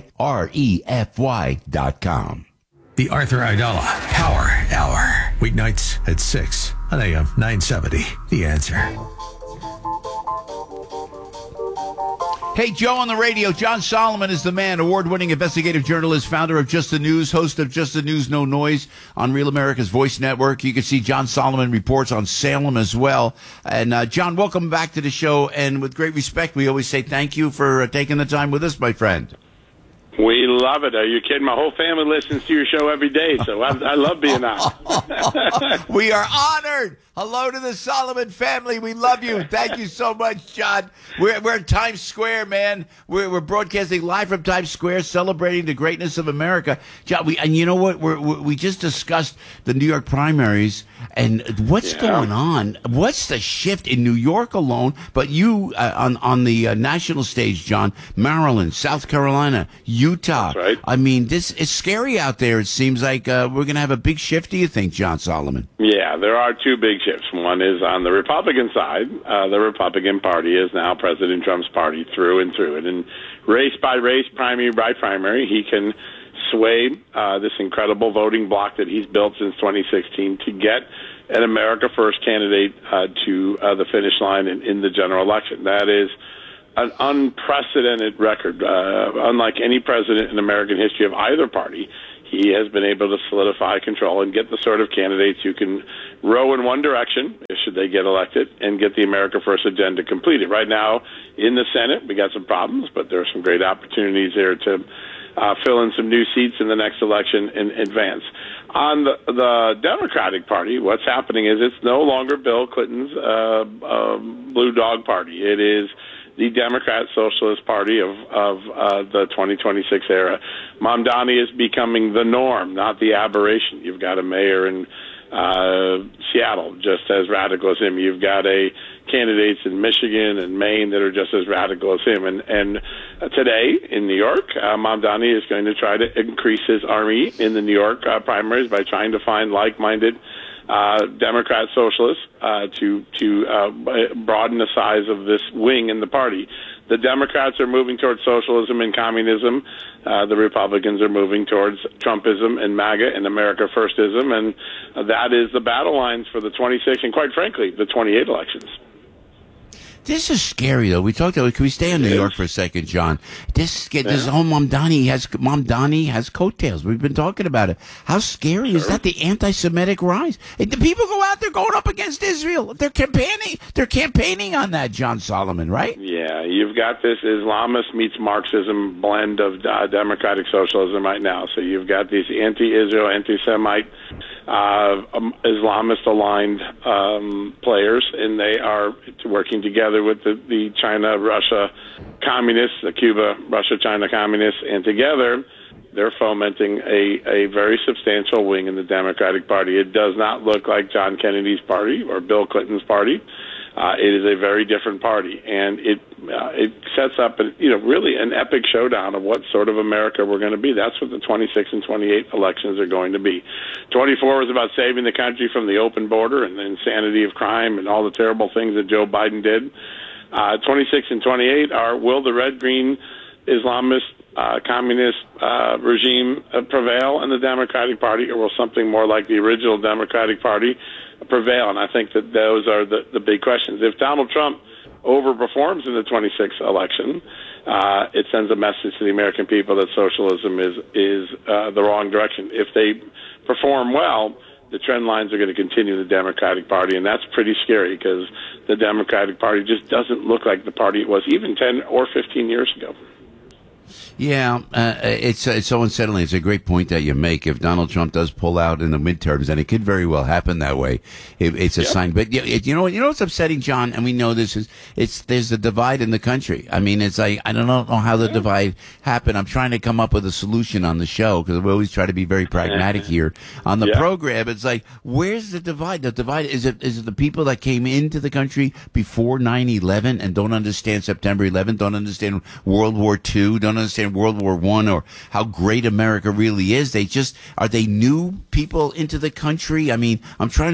REFY.com. The Arthur Aidala Power Hour. Weeknights at 6 on AM 970. The Answer. Hey, Joe on the radio. John Solomon is the man, award-winning investigative journalist, founder of Just the News, host of Just the News No Noise on Real America's Voice Network. You can see John Solomon reports on Salem as well. And John, welcome back to the show. And with great respect, we always say thank you for taking the time with us, my friend. We love it. Are you kidding? My whole family listens to your show every day, so I love being on. We are honored. Hello to the Solomon family. We love you. Thank you so much, John. We're in Times Square, man. We're broadcasting live from Times Square, celebrating the greatness of America. John, and you know what? We just discussed the New York primaries and what's going on. What's the shift in New York alone? But you on the national stage, John, Maryland, South Carolina, Utah. That's right. I mean, this is scary out there. It seems like we're going to have a big shift. Do you think, John Solomon? Yeah, there are two big shifts. One is on the Republican side. The Republican Party is now President Trump's party through and through. And in race by race, primary by primary, he can sway this incredible voting bloc that he's built since 2016 to get an America First candidate to the finish line in the general election. That is an unprecedented record. Unlike any president in American history of either party, he has been able to solidify control and get the sort of candidates who can row in one direction, should they get elected, and get the America First agenda completed. Right now, in the Senate, we got some problems, but there are some great opportunities there to fill in some new seats in the next election and advance. On the Democratic Party, what's happening is it's no longer Bill Clinton's Blue Dog Party. It is the Democrat Socialist Party of the 2026 era. Mamdani is becoming the norm, not the aberration. You've got a mayor in Seattle just as radical as him. You've got candidates in Michigan and Maine that are just as radical as him. And today in New York, Mamdani is going to try to increase his army in the New York primaries by trying to find like-minded Democrat socialists to broaden the size of this wing in the party. The Democrats are moving towards socialism and communism. The Republicans are moving towards Trumpism and MAGA and America Firstism, and that is the battle lines for the 26 and, quite frankly, the 28 elections. This is scary, though. We talked about. Can we stay in New York for a second, John? This whole Mamdani has coattails. We've been talking about it. How scary is that? The anti-Semitic rise. The people go out there going up against Israel. They're campaigning on that, John Solomon, right? Yeah, you've got this Islamist meets Marxism blend of democratic socialism right now. So you've got these anti-Israel, anti-Semite, Islamist-aligned players, and they are working together with the China-Russia communists, the Cuba-Russia-China communists, and together they're fomenting a very substantial wing in the Democratic Party. It does not look like John Kennedy's party or Bill Clinton's party. It is a very different party, and it sets up really an epic showdown of what sort of America we're going to be. That's what the 26 and 28 elections are going to be. 24 was about saving the country from the open border and the insanity of crime and all the terrible things that Joe Biden did. 26 and 28 are, will the red-green Islamist communist regime prevail in the Democratic Party, or will something more like the original Democratic Party prevail? And I think that those are the big questions. If Donald Trump overperforms in the 26th election, it sends a message to the American people that socialism is the wrong direction. If they perform well, the trend lines are going to continue in the Democratic Party, and that's pretty scary because the Democratic Party just doesn't look like the party it was even 10 or 15 years ago. Yeah, it's so unsettling. It's a great point that you make. If Donald Trump does pull out in the midterms, and it could very well happen that way, it's a sign. But you know what's upsetting, John, and we know this is there's a divide in the country. I mean, it's like I don't know how the divide happened. I'm trying to come up with a solution on the show because we always try to be very pragmatic here on the program. It's like, where's the divide? The divide is it the people that came into the country before 9/11 and don't understand September 11th, don't understand World War II, don't understand World War I, or how great America really is. Are they new people into the country? I mean, I'm trying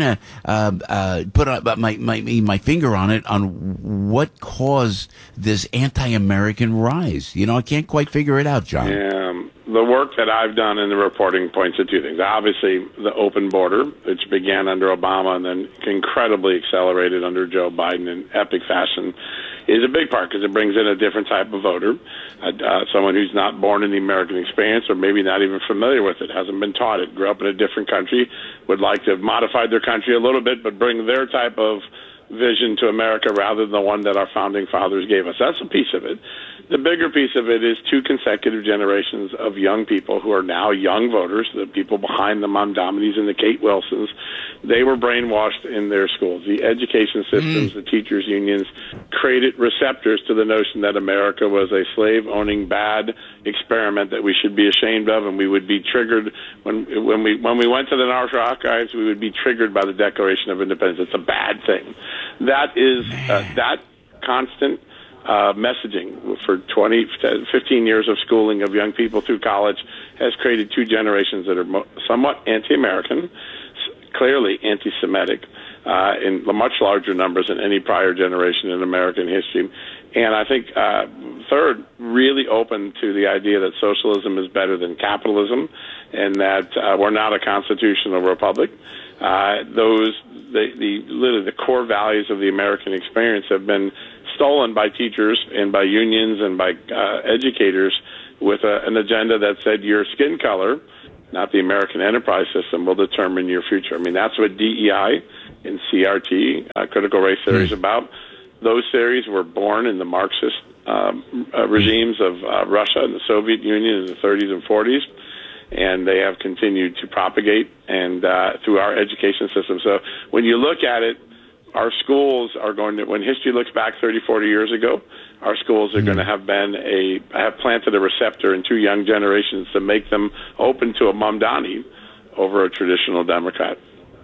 to put my finger on it, on what caused this anti-American rise. I can't quite figure it out, John. Yeah, the work that I've done in the reporting points to two things. Obviously, the open border, which began under Obama and then incredibly accelerated under Joe Biden in epic fashion, is a big part because it brings in a different type of voter, someone who's not born in the American experience or maybe not even familiar with it, hasn't been taught it, grew up in a different country, would like to have modified their country a little bit, but bring their type of vision to America rather than the one that our founding fathers gave us. That's a piece of it. The bigger piece of it is two consecutive generations of young people who are now young voters, the people behind the Mamdanis and the Kate Wilsons. They were brainwashed in their schools. The education systems, the teachers' unions created receptors to the notion that America was a slave-owning bad experiment that we should be ashamed of, and we would be triggered when we went to the National Archives, we would be triggered by the Declaration of Independence. It's a bad thing. That is that constant messaging for 15 years of schooling of young people through college has created two generations that are somewhat anti-American, clearly anti-Semitic, in much larger numbers than any prior generation in American history. And I think, third, really open to the idea that socialism is better than capitalism and that we're not a constitutional republic. Literally the core values of the American experience have been stolen by teachers and by unions and by educators with an agenda that said your skin color, not the American enterprise system, will determine your future. I mean, that's what DEI and CRT, critical race theory, is about. Those theories were born in the Marxist regimes of Russia and the Soviet Union in the 30s and 40s, and they have continued to propagate and through our education system. So when you look at it, our schools are going to, when history looks back 30, 40 years ago, our schools are going to have planted a receptor in two young generations to make them open to a Mamdani over a traditional Democrat.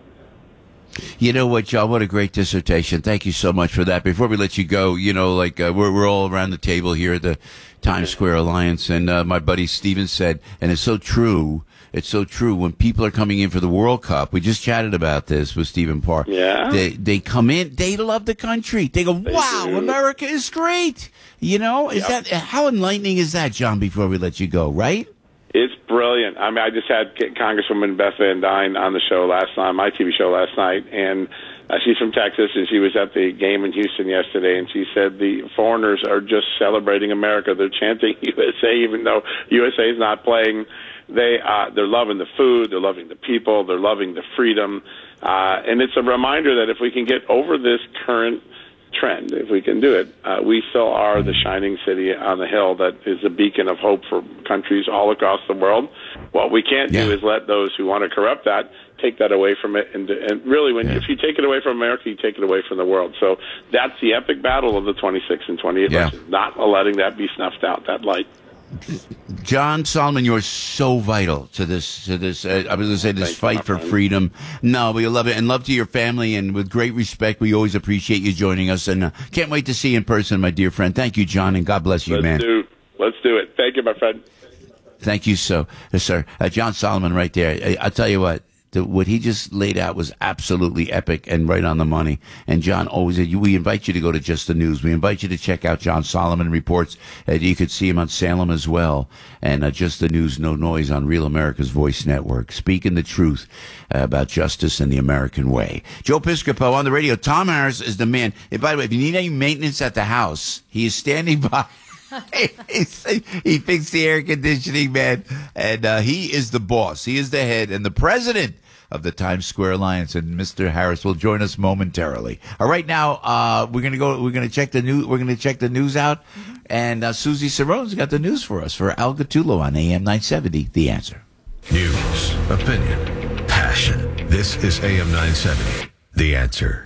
You know what, John? What a great dissertation. Thank you so much for that. Before we let you go, we're all around the table here at the Times Square Alliance, and my buddy Steven said, and it's so true. It's so true. When people are coming in for the World Cup, we just chatted about this with Stephen Parr. Yeah. They come in, they love the country. They go, wow, America is great. That how enlightening is that, John? Before we let you go, right? It's brilliant. I mean, I just had Congresswoman Beth Van Dyne on the show last night, my TV show last night, and she's from Texas, and she was at the game in Houston yesterday, and she said the foreigners are just celebrating America. They're chanting USA, even though USA is not playing. They're loving the food, they're loving the people, they're loving the freedom, and it's a reminder that if we can get over this current trend, if we can do it, we still are the shining city on the hill that is a beacon of hope for countries all across the world. What we can't do is let those who want to corrupt that take that away from it, and really, if you take it away from America, you take it away from the world. So that's the epic battle of the 26th and 28th elections, not letting that be snuffed out, that light. John Solomon, you're so vital to this. I was going to say this fight for freedom. No, we love it, and love to your family. And with great respect, we always appreciate you joining us, and can't wait to see you in person, my dear friend. Thank you, John, and God bless you, man. Let's do it. Thank you, my friend. Thank you, sir. John Solomon, right there. I'll tell you what. What he just laid out was absolutely epic and right on the money. And John always said, we invite you to go to Just the News. We invite you to check out John Solomon Reports. You could see him on Salem as well. And Just the News, No Noise on Real America's Voice Network. Speaking the truth about justice and the American way. Joe Piscopo on the radio. Tom Harris is the man. And by the way, if you need any maintenance at the house, he is standing by. He fixed the air conditioning, man, and he is the boss. He is the head and the president of the Times Square Alliance, and Mr. Harris will join us momentarily. All right, now we're gonna check the news. We're gonna check the news out, and Susie Sarone's got the news for us for Al Gattullo on AM 970. The Answer. News, opinion, passion. This is AM 970. The Answer.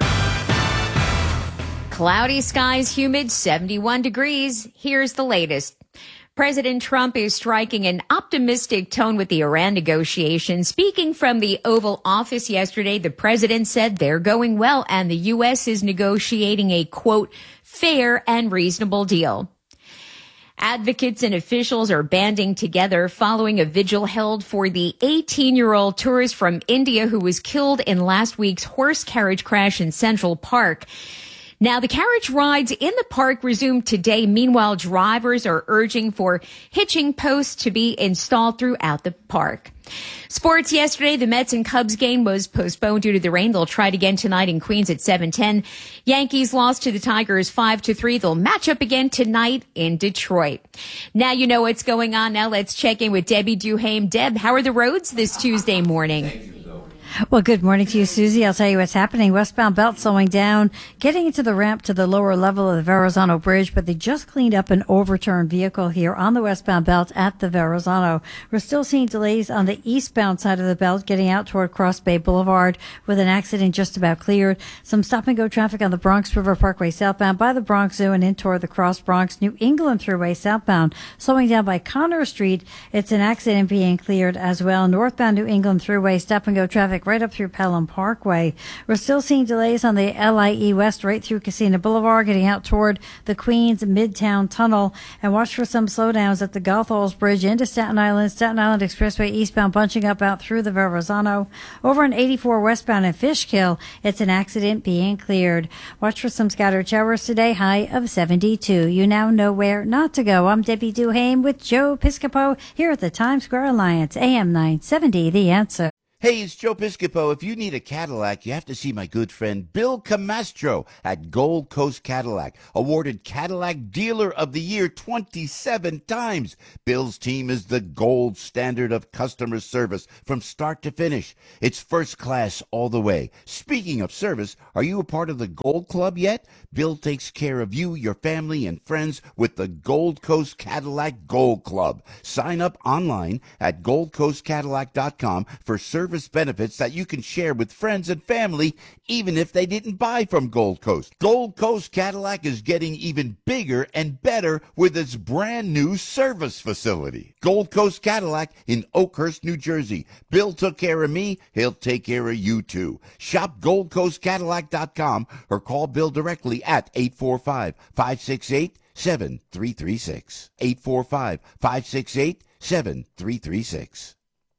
Cloudy skies, humid, 71 degrees. Here's the latest. President Trump is striking an optimistic tone with the Iran negotiations. Speaking from the Oval Office yesterday, the president said they're going well and the U.S. is negotiating a, quote, fair and reasonable deal. Advocates and officials are banding together following a vigil held for the 18-year-old tourist from India who was killed in last week's horse carriage crash in Central Park. Now, the carriage rides in the park resumed today. Meanwhile, drivers are urging for hitching posts to be installed throughout the park. Sports yesterday, the Mets and Cubs game was postponed due to the rain. They'll try it again tonight in Queens at 7:10. Yankees lost to the Tigers 5-3. They'll match up again tonight in Detroit. Now you know what's going on. Now let's check in with Debbie Duhame. Deb, how are the roads this Tuesday morning? Well, good morning to you, Susie. I'll tell you what's happening. Westbound belt slowing down, getting into the ramp to the lower level of the Verrazano Bridge, but they just cleaned up an overturned vehicle here on the westbound belt at the Verrazano. We're still seeing delays on the eastbound side of the belt, getting out toward Cross Bay Boulevard with an accident just about cleared. Some stop-and-go traffic on the Bronx River Parkway southbound by the Bronx Zoo and in toward the Cross Bronx New England Thruway southbound, slowing down by Connor Street. It's an accident being cleared as well. Northbound New England Thruway, stop-and-go traffic traffic right up through Pelham Parkway. We're still seeing delays on the LIE West right through Casino Boulevard, getting out toward the Queens Midtown Tunnel. And watch for some slowdowns at the Goethals Bridge into Staten Island Expressway eastbound, bunching up out through the Verrazano. Over on 84 westbound in Fishkill, it's an accident being cleared. Watch for some scattered showers today, high of 72. You now know where not to go. I'm Debbie Duhame with Joe Piscopo here at the Times Square Alliance, AM 970, The Answer. Hey, it's Joe Piscopo. If you need a Cadillac, you have to see my good friend Bill Camastro at Gold Coast Cadillac, awarded Cadillac Dealer of the Year 27 times. Bill's team is the gold standard of customer service from start to finish. It's first class all the way. Speaking of service, are you a part of the Gold Club yet? Bill takes care of you, your family, and friends with the Gold Coast Cadillac Gold Club. Sign up online at goldcoastcadillac.com for service benefits that you can share with friends and family, even if they didn't buy from Gold Coast. Gold Coast Cadillac is getting even bigger and better with its brand new service facility. Gold Coast Cadillac in Oakhurst, New Jersey. Bill took care of me. He'll take care of you too. Shop goldcoastcadillac.com or call Bill directly at 845-568-7336. 845-568-7336.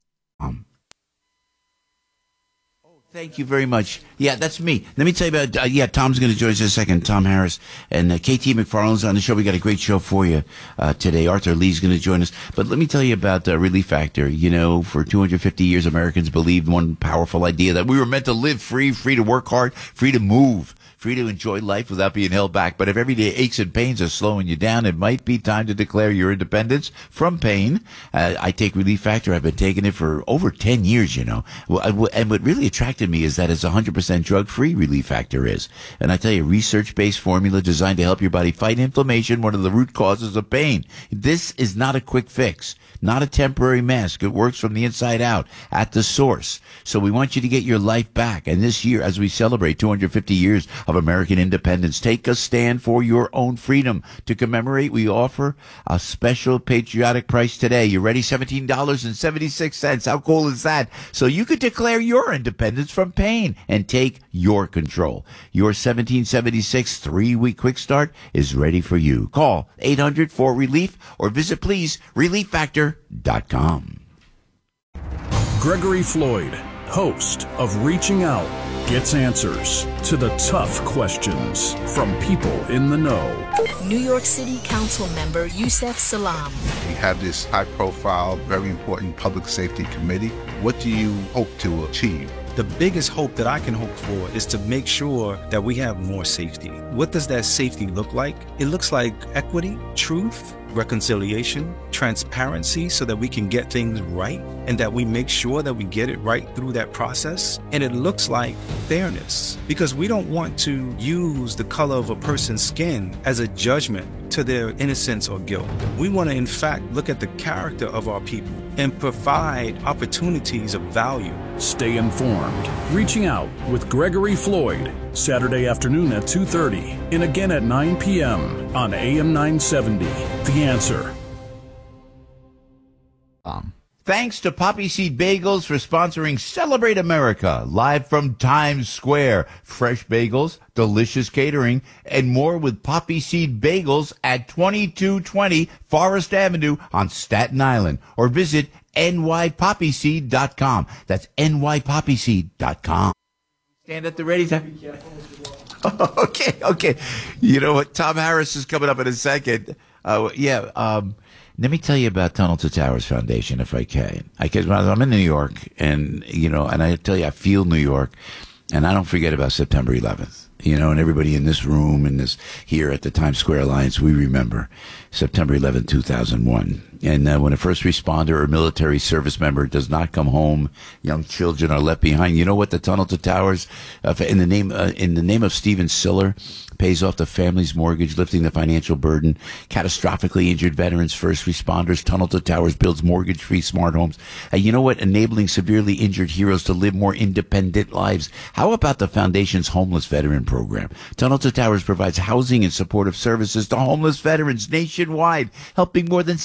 Thank you very much. Yeah, that's me. Let me tell you about, Tom's going to join us in a second. Tom Harris and KT McFarland's on the show. We got a great show for you today. Arthur Lee's going to join us. But let me tell you about Relief Factor. You know, for 250 years, Americans believed one powerful idea that we were meant to live free to work hard, free to move, free to enjoy life without being held back. But if everyday aches and pains are slowing you down, it might be time to declare your independence from pain. I take Relief Factor. I've been taking it for over 10 years, you know. And what really attracted me is that it's 100% drug-free. Relief Factor is. And I tell you, research-based formula designed to help your body fight inflammation, one of the root causes of pain. This is not a quick fix, not a temporary mask. It works from the inside out at the source. So we want you to get your life back. And this year, as we celebrate 250 years of American independence, take a stand for your own freedom. To commemorate, we offer a special patriotic price today. You ready? $17.76. How cool is that? So you could declare your independence from pain and take your control. Your 1776 3-week quick start is ready for you. Call 800-4RELIEF or visit, please, relieffactor.com. Gregory Floyd, host of Reaching Out, gets answers to the tough questions from people in the know. New York City Council member Yusef Salaam. We have this high-profile, very important public safety committee. What do you hope to achieve? The biggest hope that I can hope for is to make sure that we have more safety. What does that safety look like? It looks like equity, truth, reconciliation, transparency, so that we can get things right and that we make sure that we get it right through that process. And it looks like fairness, because we don't want to use the color of a person's skin as a judgment to their innocence or guilt. We want to, in fact, look at the character of our people and provide opportunities of value. Stay informed. Reaching Out with Gregory Floyd, Saturday afternoon at 2:30 and again at 9 p.m. on AM 970. The Answer. Thanks to Poppy Seed Bagels for sponsoring Celebrate America, live from Times Square. Fresh bagels, delicious catering, and more with Poppy Seed Bagels at 2220 Forest Avenue on Staten Island. Or visit nypoppyseed.com. That's nypoppyseed.com. Stand at the ready time. Okay. You know what? Tom Harris is coming up in a second. Let me tell you about Tunnel to Towers Foundation, if I can. I'm in New York, and I tell you, I feel New York, and I don't forget about September 11th. And everybody in this room and here at the Times Square Alliance, we remember September 11th, 2001. And when a first responder or military service member does not come home, young children are left behind. You know what? The Tunnel to Towers, in the name of Steven Siller, pays off the family's mortgage, lifting the financial burden. Catastrophically injured veterans, first responders. Tunnel to Towers builds mortgage-free smart homes. You know what? Enabling severely injured heroes to live more independent lives. How about the Foundation's Homeless Veteran Program? Tunnel to Towers provides housing and supportive services to homeless veterans nationwide, helping more than 70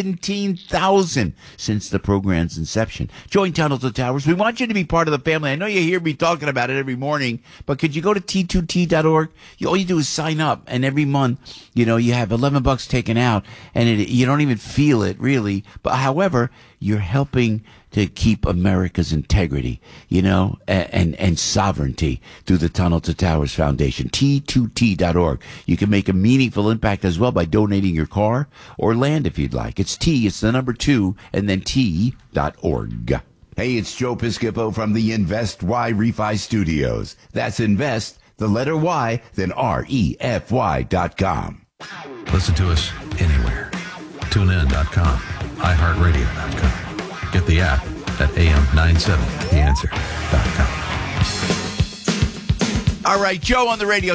17,000 since the program's inception. Join Tunnel to Towers. We want you to be part of the family. I know you hear me talking about it every morning, but could you go to T2T.org? All you do is sign up, and every month, you have $11 taken out, and you don't even feel it, really. But however, you're helping to keep America's integrity, and sovereignty through the Tunnel to Towers Foundation, T2T.org. You can make a meaningful impact as well by donating your car or land if you'd like. It's the number 2, and then T.org. Hey, it's Joe Piscopo from the Invest Y Refi Studios. That's invest, the letter Y, then REFY.com. Listen to us anywhere. TuneIn.com, iHeartRadio.com. Get the app at AM970theanswer.com. All right, Joe on the radio.